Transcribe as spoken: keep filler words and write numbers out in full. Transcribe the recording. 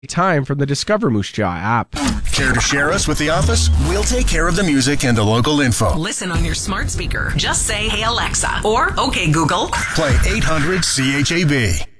time from the Discover Moose Jaw app. Care to share us with the office? We'll take care of the music and the local info. Listen on your smart speaker. Just say, "Hey Alexa," or "Okay Google." Play eight hundred C H A B.